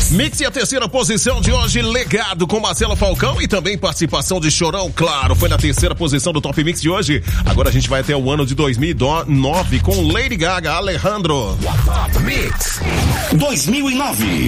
Mix e a terceira posição de hoje, Legado com Marcelo Falcão e também participação de Chorão, claro, foi na terceira posição do Top Mix de hoje. Agora a gente vai até o ano de 2009 com Lady Gaga, Alejandro. Top Mix 2009.